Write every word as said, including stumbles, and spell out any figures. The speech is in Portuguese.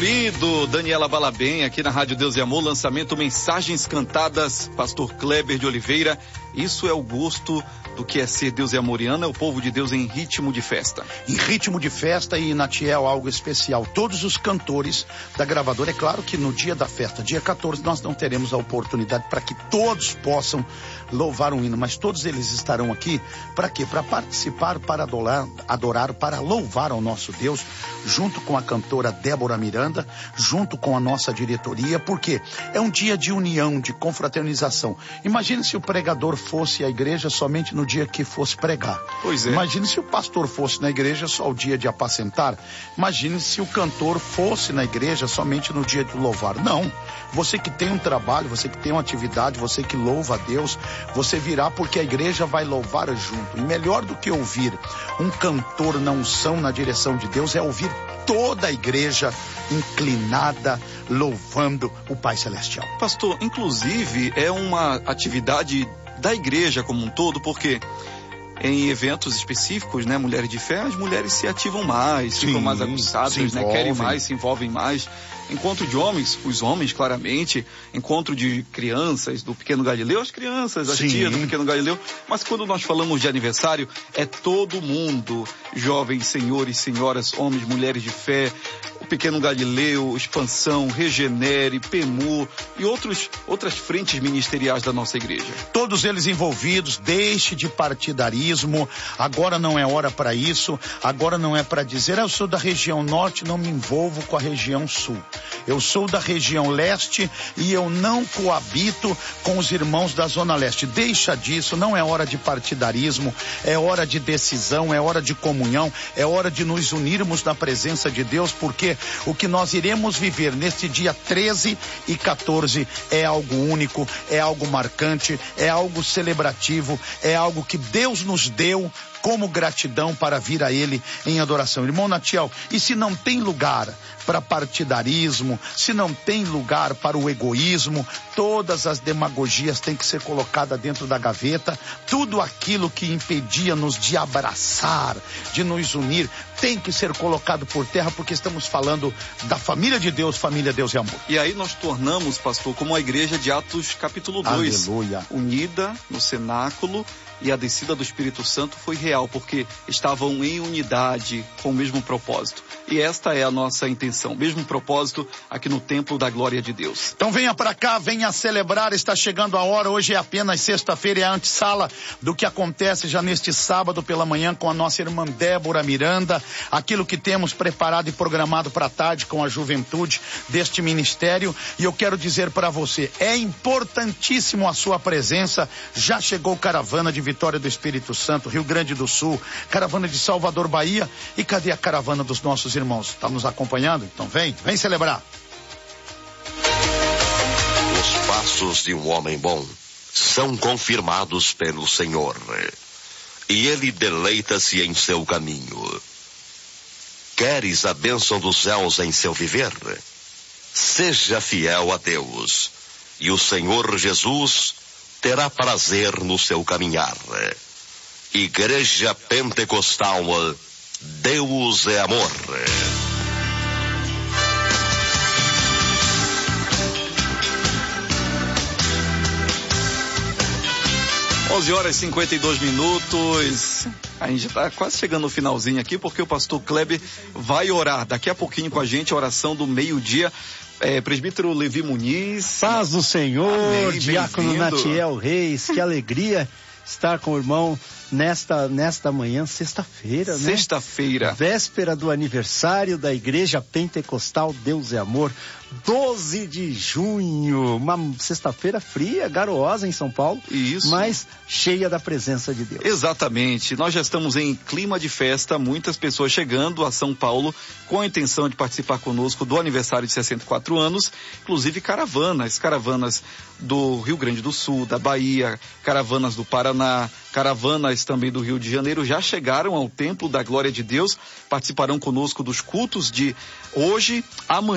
Querido Daniela Balabem, aqui na Rádio Deus e Amor, lançamento Mensagens Cantadas, Pastor Kleber de Oliveira. Isso é o gosto do que é ser Deus e Amoriana, o povo de Deus em ritmo de festa. Em ritmo de festa e, Natiel, algo especial. Todos os cantores da gravadora, é claro que no dia da festa, dia quatorze, nós não teremos a oportunidade para que todos possam louvar um hino, mas todos eles estarão aqui para quê? Para participar, para adorar, adorar, para louvar ao nosso Deus, junto com a cantora Débora Miranda, junto com a nossa diretoria, porque é um dia de união, de confraternização. Imagine se o pregador fosse à igreja somente no dia que fosse pregar. Pois é. Imagine se o pastor fosse na igreja só o dia de apacentar. Imagine se o cantor fosse na igreja somente no dia de louvar. Não. Você que tem um trabalho, você que tem uma atividade, você que louva a Deus, você virá porque a igreja vai louvar junto. E melhor do que ouvir um cantor na unção, na direção de Deus, é ouvir toda a igreja inclinada, louvando o Pai Celestial. Pastor, inclusive é uma atividade da igreja como um todo, porque em eventos específicos, né, mulheres de fé, as mulheres se ativam mais, ficam mais aguçadas, né, querem mais, se envolvem mais. Encontro de homens, os homens claramente, encontro de crianças do Pequeno Galileu, as crianças, as Sim. tias do Pequeno Galileu, mas quando nós falamos de aniversário, é todo mundo, jovens, senhores, senhoras, homens, mulheres de fé, o Pequeno Galileu, Expansão, Regenere, Pemu e outros, outras frentes ministeriais da nossa igreja. Todos eles envolvidos, deixe de partidarismo, agora não é hora para isso, agora não é para dizer, ah, eu sou da região norte, não me envolvo com a região sul. Eu sou da região leste e eu não coabito com os irmãos da zona leste. Deixa disso, não é hora de partidarismo, é hora de decisão, é hora de comunhão, é hora de nos unirmos na presença de Deus, porque o que nós iremos viver neste dia treze e quatorze é algo único, é algo marcante, é algo celebrativo, é algo que Deus nos deu como gratidão para vir a Ele em adoração. Irmão Natiel, e se não tem lugar para partidarismo, se não tem lugar para o egoísmo, todas as demagogias têm que ser colocadas dentro da gaveta, tudo aquilo que impedia-nos de abraçar, de nos unir, tem que ser colocado por terra, porque estamos falando da família de Deus, família Deus e amor. E aí nós tornamos, pastor, como a igreja de Atos capítulo dois, Aleluia. Unida no cenáculo, e a descida do Espírito Santo foi real, porque estavam em unidade com o mesmo propósito. E esta é a nossa intenção, mesmo propósito aqui no Templo da Glória de Deus. Então venha para cá, venha celebrar, está chegando a hora, hoje é apenas sexta-feira, é a antessala do que acontece já neste sábado pela manhã com a nossa irmã Débora Miranda, aquilo que temos preparado e programado para a tarde com a juventude deste ministério. E eu quero dizer para você, é importantíssimo a sua presença. Já chegou caravana de Vitória do Espírito Santo, Rio Grande do Sul, caravana de Salvador, Bahia. E cadê a caravana dos nossos irmãos? Está nos acompanhando? Então vem, vem celebrar. Os passos de um homem bom são confirmados pelo Senhor, e Ele deleita-se em seu caminho. Queres a bênção dos céus em seu viver? Seja fiel a Deus, e o Senhor Jesus terá prazer no seu caminhar. Igreja Pentecostal, Deus é amor. onze horas e cinquenta e dois minutos. A gente está quase chegando no finalzinho aqui, porque o pastor Kleber vai orar daqui a pouquinho com a gente, a oração do meio-dia. É, presbítero Levi Muniz. Paz do Senhor. Amém, Diácono Natiel Reis, que alegria estar com o irmão nesta, nesta manhã, sexta-feira, né? Sexta-feira. Véspera do aniversário da Igreja Pentecostal Deus é Amor, doze de junho, uma sexta-feira fria, garosa em São Paulo, Isso. mas cheia da presença de Deus. Exatamente, nós já estamos em clima de festa, muitas pessoas chegando a São Paulo com a intenção de participar conosco do aniversário de sessenta e quatro anos, inclusive caravanas, caravanas do Rio Grande do Sul, da Bahia, caravanas do Paraná, caravanas também do Rio de Janeiro, já chegaram ao Templo da Glória de Deus, participarão conosco dos cultos de hoje, amanhã.